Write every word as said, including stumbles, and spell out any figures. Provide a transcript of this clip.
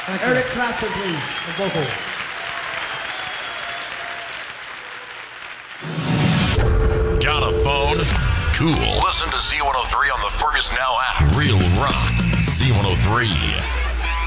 Thank you. Eric Clapton, please, on vocal. Got a phone? Cool. Listen to Z one oh three on the Fergus Now app. Real rock. Z one oh three.